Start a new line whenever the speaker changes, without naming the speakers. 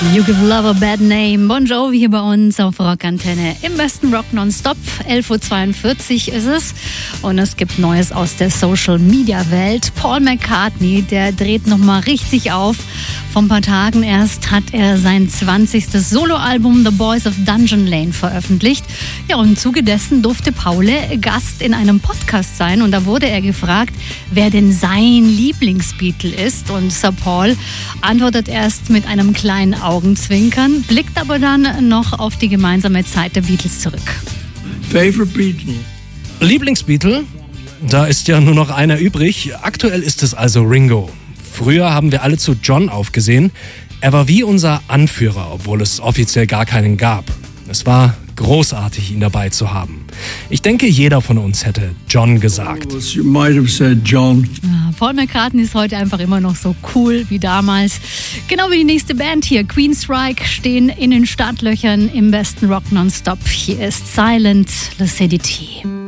You Give Love a Bad Name. Bon Jovi hier bei uns auf Rockantenne. Im besten Rock nonstop. 11.42 Uhr ist es. Und es gibt Neues aus der Social-Media-Welt. Paul McCartney, der dreht nochmal richtig auf. Vor ein paar Tagen erst hat er sein 20. Soloalbum The Boys of Dungeon Lane veröffentlicht. Ja, und im Zuge dessen durfte Paul Gast in einem Podcast sein. Und da wurde er gefragt, wer denn sein Lieblingsbeatle ist. Und Sir Paul antwortet erst mit einem kleinen Augenzwinkern, blickt aber dann noch auf die gemeinsame Zeit der Beatles zurück.
Favorite Beatle?
Lieblingsbeatle? Da ist ja nur noch einer übrig. Aktuell ist es also Ringo. Früher haben wir alle zu John aufgesehen. Er war wie unser Anführer, obwohl es offiziell gar keinen gab. Es war großartig, ihn dabei zu haben. Ich denke, jeder von uns hätte John gesagt.
You might have said John.
Ja, Paul McCartney ist heute einfach immer noch so cool wie damals. Genau wie die nächste Band hier, Queensryche, stehen in den Startlöchern im besten Rock nonstop. Hier ist Silent Lucidity.